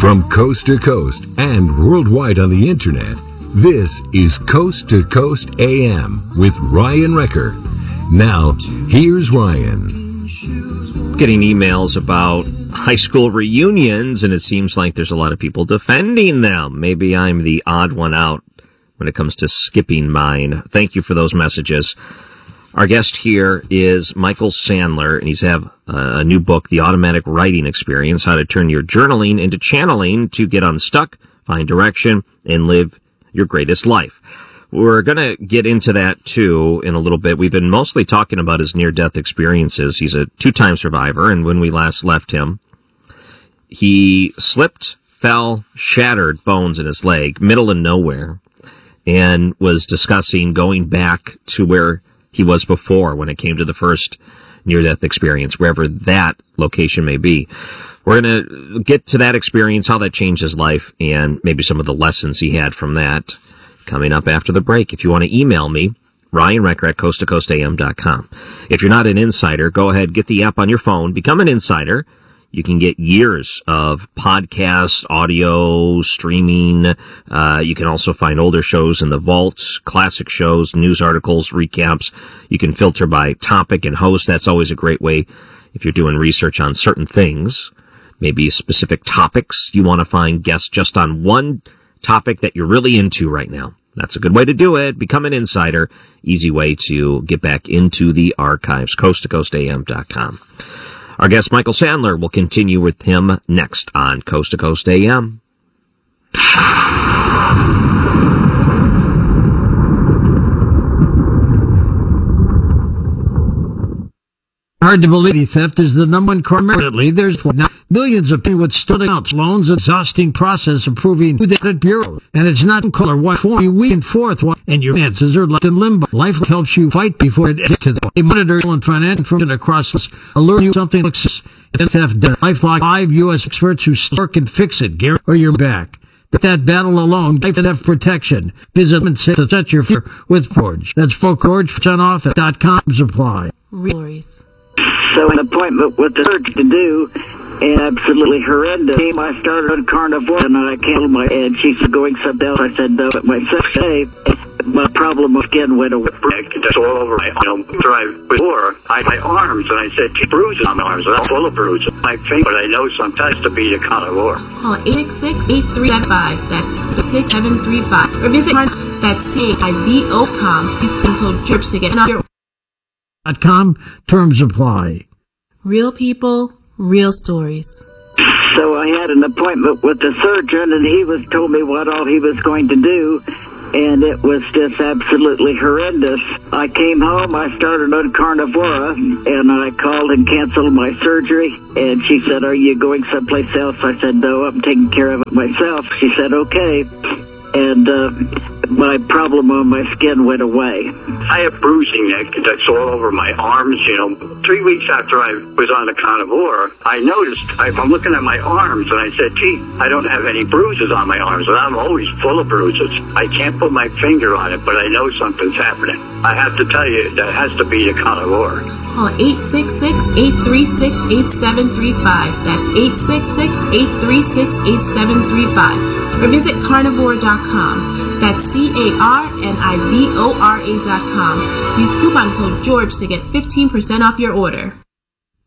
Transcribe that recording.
From coast to coast and worldwide on the internet, this is Coast to Coast AM with Ryan Wrecker. Now, here's Ryan. Getting emails about high school reunions, and it seems like there's a lot of people defending them. Maybe I'm the odd one out when it comes to skipping mine. Thank you for those messages. Our guest here is Michael Sandler, and he's have a new book, The Automatic Writing Experience, How to Turn Your Journaling into Channeling to Get Unstuck, Find Direction, and Live Your Greatest Life. We're going to get into that, too, in a little bit. We've been mostly talking about his near-death experiences. He's a two-time survivor, and when we last left him, he slipped, fell, shattered bones in his leg, middle of nowhere, and was discussing going back to where he was before when it came to the first near-death experience, wherever that location may be. We're going to get to that experience, how that changed his life, and maybe some of the lessons he had from that coming up after the break. If you want to email me, Ryan Wrecker at coasttocoastam.com. If you're not an insider, go ahead, get the app on your phone, become an insider. You can get years of podcasts, audio, streaming. You can also find older shows in the vaults, classic shows, news articles, recaps. You can filter by topic and host. That's always a great way if you're doing research on certain things, maybe specific topics. You want to find guests just on one topic that you're really into right now. That's a good way to do it. Become an insider. Easy way to get back into the archives. coasttocoastam.com. Our guest, Michael Sandler, will continue with him next on Coast to Coast AM. Hard to believe theft is the number one crime. Currently, there's now millions of people with stood out loans, exhausting process of proving who the credit bureau. And it's not color what for you week and forth, and your finances are left in limbo. Life helps you fight before it gets to them. They monitor and financial information across this, alert you something looks at theft. LifeLock 5 U.S. experts who work and fix it, Gary, or you're back. But that battle alone, life and theft protection. Visit and set your fear with Forge. That's Forge.com supply. Stories. So an appointment with the surgeon to do, and absolutely horrendous. I started on carnivore, and I canceled my head. She's going something else. I said no, but myself, hey, my problem with skin went away. That's all over my drive before. I had my arms, and I said, bruises on my arms, and I'm full of bruises. My finger, but I know sometimes to be a carnivore. Call 866-8375. That's 6735. Or visit that's CIVO.com. Use code George to get an .com, terms apply. Real people, real stories. So I had an appointment with the surgeon, and he told me what all he was going to do, and it was just absolutely horrendous. I came home, I started on Carnivora, and I called and canceled my surgery, and she said, are you going someplace else? I said, no, I'm taking care of it myself. She said, okay. And my problem on my skin went away. I have bruising that's all over my arms, 3 weeks after I was on the carnivore, I noticed, I'm looking at my arms, and I said, gee, I don't have any bruises on my arms, and I'm always full of bruises. I can't put my finger on it, but I know something's happening. I have to tell you, that has to be the carnivore. Call 866-836-8735. That's 866-836-8735. Or visit carnivore.com. That's CARNIVORA.com. Use coupon code George to get 15% off your order.